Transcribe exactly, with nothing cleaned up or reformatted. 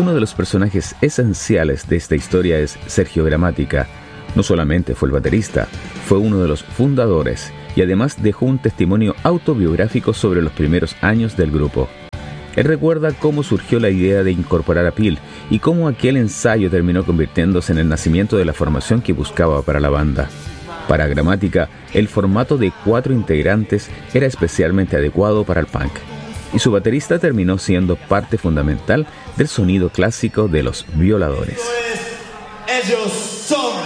Uno de los personajes esenciales de esta historia es Sergio Gramática. No solamente fue el baterista, fue uno de los fundadores y además dejó un testimonio autobiográfico sobre los primeros años del grupo. Él recuerda cómo surgió la idea de incorporar a Phil y cómo aquel ensayo terminó convirtiéndose en el nacimiento de la formación que buscaba para la banda. Para Gramática, el formato de cuatro integrantes era especialmente adecuado para el punk, y su baterista terminó siendo parte fundamental del sonido clásico de Los Violadores. Ellos son